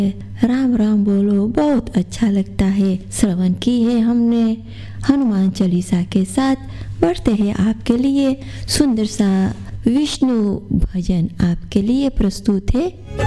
राम राम बोलो, बहुत अच्छा लगता है। श्रवण की है हमने हनुमान चालीसा के साथ। बढ़ते हैं आपके लिए सुंदर सा विष्णु भजन आपके लिए प्रस्तुत है।